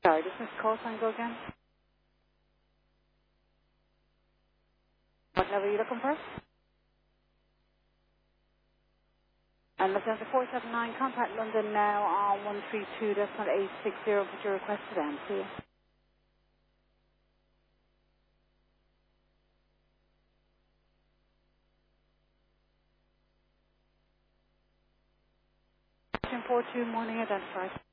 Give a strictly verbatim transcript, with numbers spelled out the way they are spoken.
Sorry, does Miss Call sign go again? What level are you looking for? And Lufthansa four seven nine, contact London now on one three two, that's not eight six zero, put your request to them, see you. four two, morning identified.